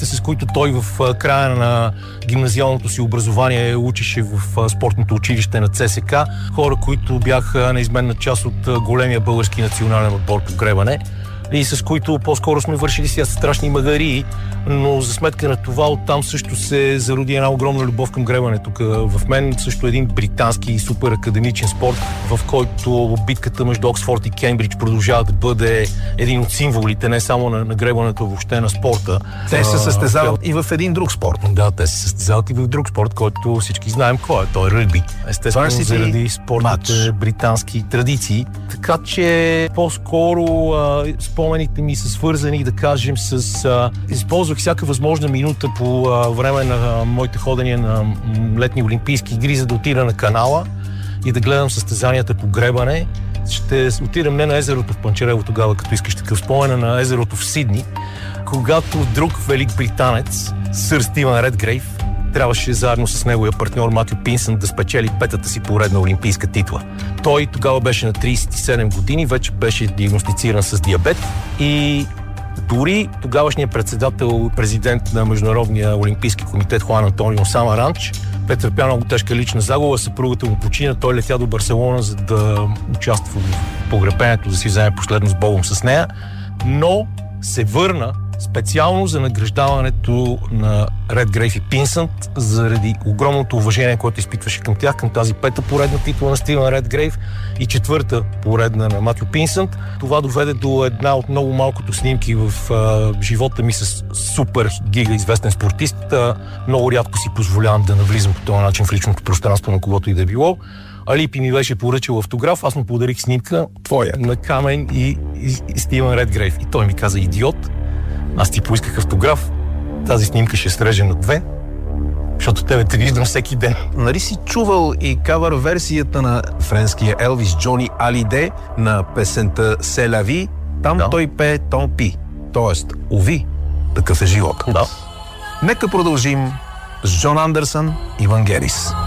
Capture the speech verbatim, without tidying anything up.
с които той в края на гимназиалното си образование учеше в спортното училище на ЦСК. Хора, които бяха неизменна част от големия български национален отбор по гребане и с които по-скоро сме вършили сега страшни магарии, но за сметка на това оттам също се зароди една огромна любов към гребането. В мен също един британски супер академичен спорт, в който битката между Оксфорд и Кембридж продължава да бъде един от символите, не само на, на гребането, въобще на спорта. Те се състезават и в един друг спорт. Да, те се състезават и в друг спорт, който всички знаем кой е. Той е ръгби. Естествено, заради спортните британски традиции. Така че по-скоро а, спомените ми са свързани, да кажем, с... А, използвах всяка възможна минута по а, време на а, моите ходения на м, летни олимпийски игри, за да отида на канала и да гледам състезанията по гребане. Ще отидем не на езерото в Панчарево тогава, като искаш такъв спомен, на езерото в Сидни, когато друг велик британец, сър Стивън Редгрейв, трябваше заедно с неговия партньор Матю Пинсън да спечели петата си поредна олимпийска титла. Той тогава беше на трийсет и седем години, вече беше диагностициран с диабет и дори тогавашният председател, президент на Международния олимпийски комитет Хуан Антонио Самаранч претърпя много тежка лична загуба, съпругата му почина, той летя до Барселона, за да участва в погребението, да си вземе последно с Богом с нея, но се върна специално за награждаването на Редгрейв и Пинсънт заради огромното уважение, което изпитваше към тях, към тази пета поредна титла на Стивън Редгрейв и четвърта поредна на Матю Пинсънт. Това доведе до една от много малкото снимки в а, живота ми с супер гига известен спортист. А, много рядко си позволявам да навлизам по този начин в личното пространство на когото и да било. Алипи ми беше поръчал автограф, аз му подарих снимка твоя на Камен и, и, и Стивън Редгрейв. И той ми каза: идиот, аз ти поисках автограф, тази снимка ще среже на две, защото тебе те виждам всеки ден. Нали си чувал и кавър версията на френския Елвис Джони Алиде на песента «Се ла ви»? Там да. Той пее «Тон пи», т.е. «Уви, такъв е живот». Да. Нека продължим с Джон Андерсън и Вангелис.